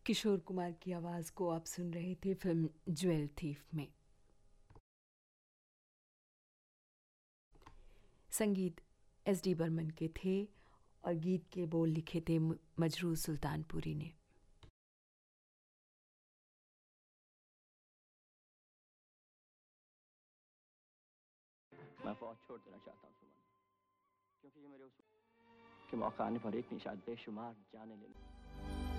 किशोर कुमार की आवाज़ को आप सुन रहे थे फिल्म ज्वेल थीफ में। संगीत एस.डी. बर्मन के थे और गीत के बोल लिखे थे मजरूह सुल्तानपुरी ने। मैं फौज छोड़ देना चाहता हूँ सुमन, क्योंकि ये मेरे उसूल के मौका आने पर एक निशान बेशुमार जाने लेने